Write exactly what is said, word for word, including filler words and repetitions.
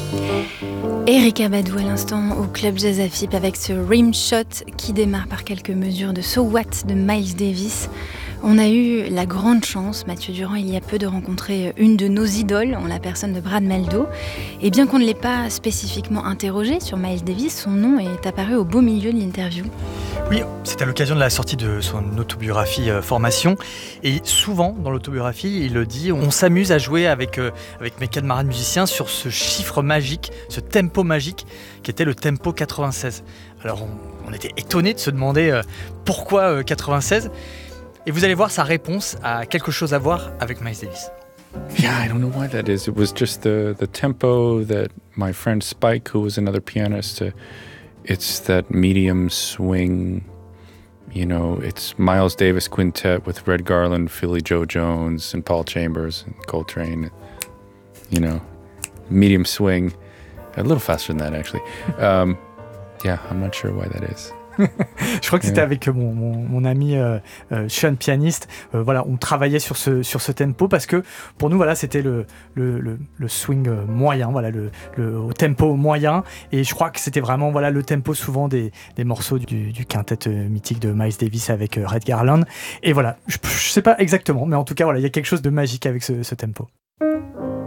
Erykah Badu à l'instant au Club Jazz Afip avec ce Rim Shot qui démarre par quelques mesures de So What de Miles Davis. On a eu la grande chance, Mathieu Durand, il y a peu, de rencontrer une de nos idoles, en la personne de Brad Mehldau. Et bien qu'on ne l'ait pas spécifiquement interrogé sur Miles Davis, son nom est apparu au beau milieu de l'interview. Oui, c'est à l'occasion de la sortie de son autobiographie euh, Formation. Et souvent, dans l'autobiographie, il le dit, on s'amuse à jouer avec, euh, avec mes camarades musiciens sur ce chiffre magique, ce tempo magique, qui était le tempo quatre-vingt-seize. Alors, on, on était étonnés de se demander euh, pourquoi euh, quatre-vingt-seize. Et vous allez voir, sa réponse a quelque chose à voir avec Miles Davis. Yeah, I don't know why that is. It was just the, the tempo that my friend Spike, who was another pianist, uh, it's that medium swing, you know, it's Miles Davis quintet with Red Garland, Philly Joe Jones, and Paul Chambers, and Coltrane, you know, medium swing, a little faster than that actually. Um, yeah, I'm not sure why that is. Je crois que c'était avec mon, mon, mon ami euh, euh, Sean, pianiste. Euh, voilà, on travaillait sur ce, sur ce tempo parce que pour nous, voilà, c'était le, le, le, le swing moyen, voilà, le, le au tempo moyen. Et je crois que c'était vraiment voilà, le tempo souvent des, des morceaux du, du quintet mythique de Miles Davis avec Red Garland. Et voilà, je ne sais pas exactement, mais en tout cas, voilà, il y a quelque chose de magique avec ce, ce tempo.